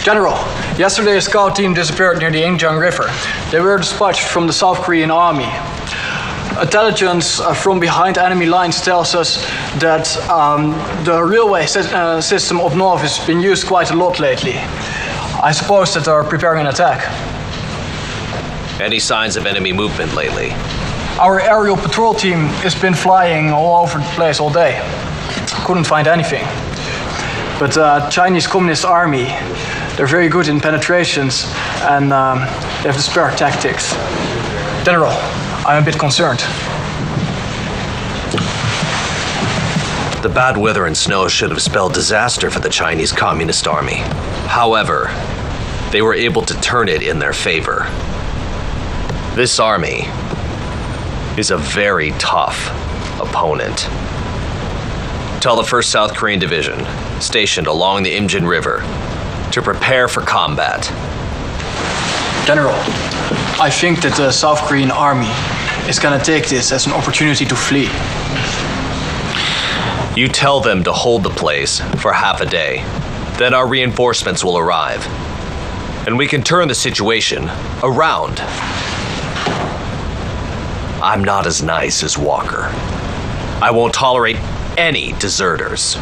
General, yesterday a scout team disappeared near the Yingjiang River. They were dispatched from the South Korean army. Intelligence from behind enemy lines tells us that the railway system up north has been used quite a lot lately. I suppose that they're preparing an attack. Any signs of enemy movement lately? Our aerial patrol team has been flying all over the place all day. Couldn't find anything. But Chinese Communist Army, they're very good in penetrations and they have the spare tactics. General, I'm a bit concerned. The bad weather and snow should have spelled disaster for the Chinese Communist Army. However, they were able to turn it in their favor. This army is a very tough opponent. Tell the 1st South Korean Division, stationed along the Imjin River, to prepare for combat. General, I think that the South Korean army is gonna take this as an opportunity to flee. You tell them to hold the place for half a day. Then our reinforcements will arrive. And we can turn the situation around. I'm not as nice as Walker. I won't tolerate any deserters.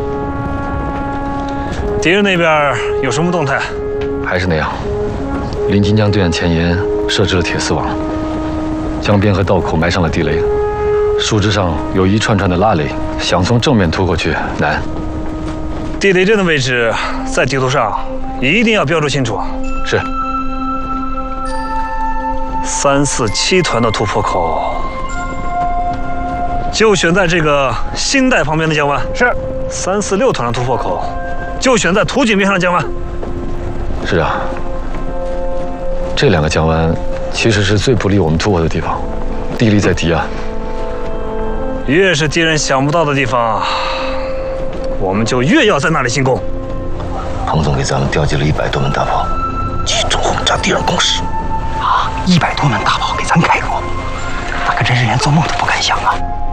敌人那边有什么动态？ 还是那样，临津江对岸前沿设置了铁丝网，江边和道口埋上了地雷，树枝上有一串串的拉雷，想从正面突过去难。 地雷阵的位置在地图上一定要标注清楚。 是。 3、4、7团的突破口，就选在这个新带旁边的江湾。是。3、4、6团的突破口，就选在图景边上的江湾。 是啊。这2个江湾其实是最不利我们突破的地方，地利在敌岸。 越是敌人想不到的地方，我们就越要在那里进攻。 彭总给咱们调集了100多门大炮，集中轰炸敌人工事。 啊，100多门大炮给咱开过，那可真是连做梦都不敢想啊！